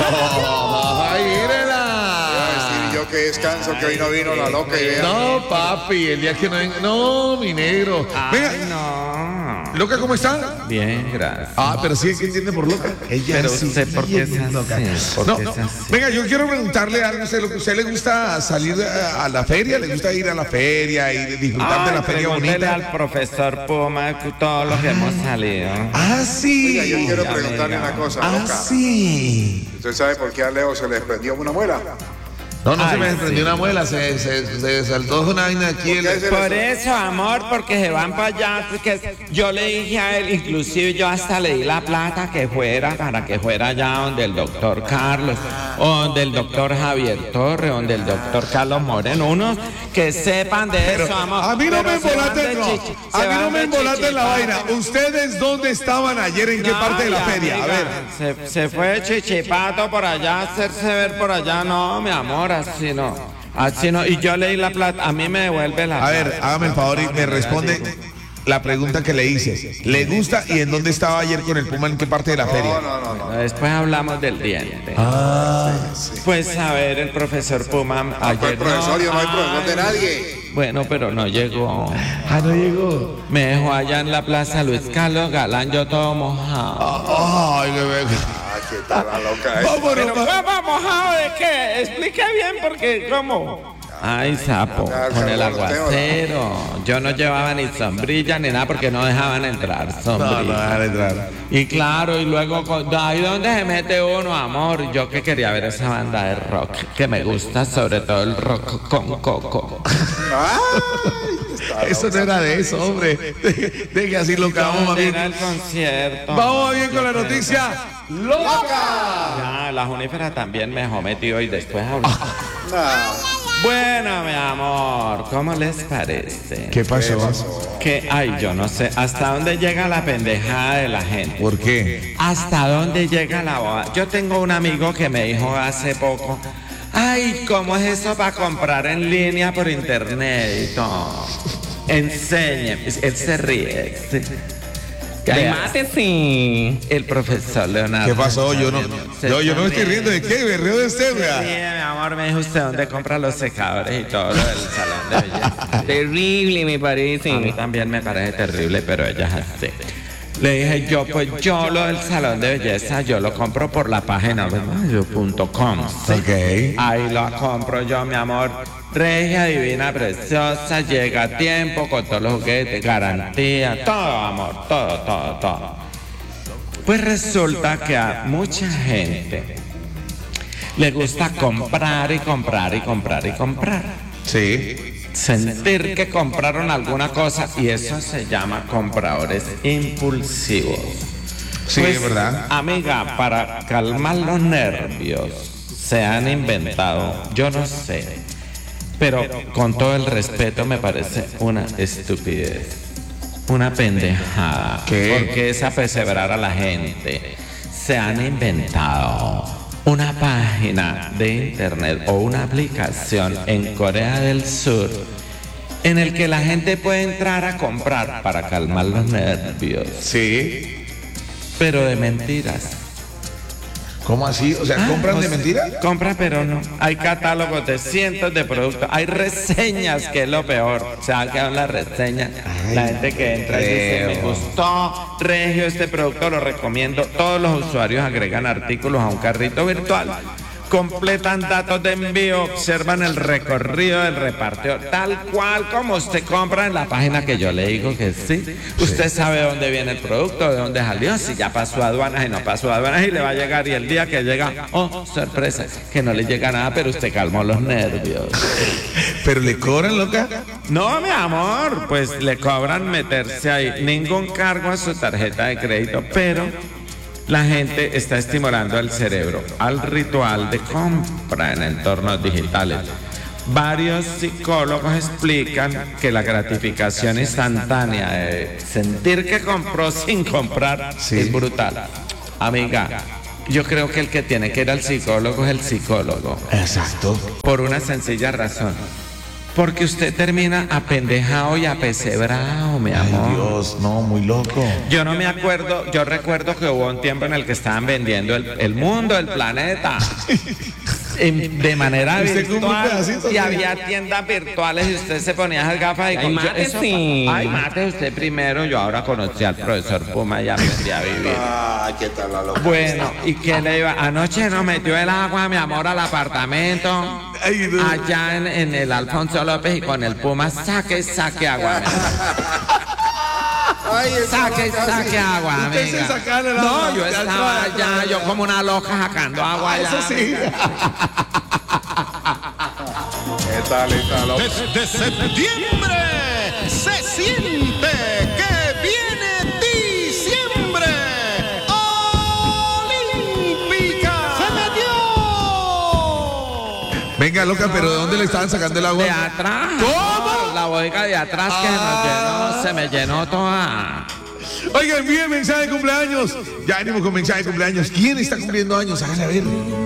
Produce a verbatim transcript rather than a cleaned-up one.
¡Ay, mírela! Voy a decir yo que descanso, que hoy no vino la loca y vean. No, papi, el día que no venga. No, mi negro. Venga, Ay, no. loca, ¿cómo está? Bien, gracias. Ah, pero sí, ¿qué entiende por loca? Ella Pero sí, sé por qué es bien loca. así. ¿Por No, qué no. es así? Venga, yo quiero preguntarle algo. ¿Usted, lo- ¿usted le gusta salir a, a la feria? ¿Le gusta ir a la feria y disfrutar de la feria pregúntele bonita? al profesor Puma todos los que hemos salido. Ah, sí. Oiga, yo quiero Ya, preguntarle venga. una cosa, Ah, loca. sí. ¿Usted sabe por qué a Leo se le desprendió una muela? No, no se Ay, me desprendió sí. una muela, se, se, se saltó una vaina aquí. ¿Por qué el- se Por eso, amor, porque se van para allá, porque yo le dije a él, inclusive yo hasta le di la plata que fuera, para que fuera allá donde el doctor Carlos, o donde el doctor Javier Torre, donde el doctor Carlos Moreno, unos que sepan de eso, amor. A mí no Pero me se van embolaten, de no. chichi- A se mí no van me de embolaten la vaina. chichipato. ¿Ustedes dónde estaban ayer? ¿En qué No, parte de la ya, feria? A amiga, ver. Se, se fue Chichipato por allá, hacerse ver por allá. No, mi amor, así no. Así no. Y yo le di la plata. A mí me devuelve la A plata. ver, hágame el favor y me responde la pregunta que le hice. ¿Le gusta y en dónde estaba ayer con el Puma? ¿En qué parte de la feria? No, no, no, no. Después hablamos del diente. Ah, Pues a ver, el profesor Puma Fue ayer el profesor, yo no hay ay, profesor de nadie. Bueno, pero no llegó. ah, no llegó. Me dejó allá en la plaza Luis Carlos Galán, yo todo mojado. Ay, bebé. Ah, qué tal la loca esa. Vámonos. Pero va- ¿cómo mojado de qué? Explique bien porque ¿cómo? Ay, sapo, Claro, con el claro, aguacero. Yo no llevaba ni sombrilla ni nada porque no dejaban entrar No, no, sombrilla. déjale entrar. Y claro, y luego, con- ahí donde se mete uno, amor. Yo que quería ver esa banda de rock, que me gusta, sobre todo el rock con coco. Ay, está Eso no era de eso, hombre. Deje deje así lo que vamos más ¿Dónde bien. era el concierto? Vamos más bien con la noticia loca. Ya, la Junífera también me dejó metido y después habló. Nah. Bueno, mi amor, ¿cómo les parece? ¿Qué pasó? Que, ay, yo no sé, ¿hasta dónde llega la pendejada de la gente? ¿Por qué? ¿Hasta dónde llega la boda? Yo tengo un amigo que me dijo hace poco, ay, ¿cómo es eso para comprar en línea por internet y todo? Enséñeme. Él se ríe. sí. Vea, sí. el profesor Leonardo. ¿Qué pasó? Yo no, Se yo, yo no me está estoy riendo de qué, me río de usted, Sí, vea. mi amor, me dijo usted dónde compra los secadores y todo lo del salón de belleza. Terrible, me A mí parece. también me parece terrible, pero ella es así. Le dije yo, pues yo lo del salón de belleza, yo lo compro por la página punto com. ¿sí? Ok. Ahí lo compro yo, mi amor. Regia, divina, preciosa, llega a tiempo, con todos los juguetes, garantía, todo, amor, todo, todo, todo. Pues resulta que a mucha gente le gusta comprar y comprar y comprar y comprar. Sí. Sentir que compraron alguna cosa y eso se llama compradores impulsivos. Sí, Pues, es verdad. Amiga, para calmar los nervios se han inventado, yo no sé, pero con todo el respeto me parece una estupidez, una pendejada. ¿Qué? Porque es apesebrar a la gente. Se han inventado una página de internet o una aplicación en Corea del Sur en el que la gente puede entrar a comprar para calmar los nervios, Sí. pero de mentiras. ¿Cómo así? O sea, ¿compran de Pues, mentira? Compra, pero no. Hay catálogos de cientos de productos. Hay reseñas, que es lo peor. Se han quedado en las reseñas. La gente que entra y dice, me feo. gustó, Regio, este producto lo recomiendo. Todos los usuarios agregan artículos a un carrito virtual. Completan datos de envío, observan el recorrido del repartidor, tal cual como usted compra en la página que yo le digo que sí. Usted sabe dónde viene el producto, de dónde salió, si ya pasó aduanas y no pasó aduanas y le va a llegar y el día que llega, oh, sorpresa, que no le llega nada, pero usted calmó los nervios. ¿Pero le cobran, loca? No, mi amor, pues le cobran meterse ahí, ningún cargo a su tarjeta de crédito, pero la gente está estimulando al cerebro al ritual de compra en entornos digitales. Varios psicólogos explican que la gratificación instantánea de sentir que compró sin comprar Sí. es brutal. Amiga, yo creo que el que tiene que ir al psicólogo es el psicólogo, Exacto. por una sencilla razón. Porque usted termina apendejado y apesebrado, mi Ay, amor. Dios, no, muy loco. Yo no me acuerdo, yo recuerdo que hubo un tiempo en el que estaban vendiendo el, el mundo, el planeta, en- de manera Usted con un virtual, pedacito, y ¿qué? había tiendas virtuales y usted se ponía esas gafas y Ay, con- yo- mate, eso- sí. Ay, mate usted primero, yo ahora conocí al profesor Puma y aprendí a vivir. Ay, ¿qué tal la loca? Bueno, ¿y qué le iba? Anoche nos metió el agua, mi amor, al apartamento, Ay, no. allá en, en el Alfonso López y con el Puma, saque, saque agua, mi amor. Ay, esa Saque, loca, saque sí. agua, Usted se amiga. sacaba el agua. No, yo Ya estaba atrás, allá, atrás. yo como una loca sacando agua allá. Eso sí. ¿Qué tal esta loca? Desde septiembre se siente que viene diciembre. Olímpica. Se metió. Venga, loca, pero ¿de dónde le estaban sacando el agua? De atrás. ¿Cómo? La bodega de atrás que nos llenó, se me llenó toda. Oigan, bien, mensaje de cumpleaños. Ya venimos con mensaje de cumpleaños. ¿Quién está cumpliendo años? Hágale a ver.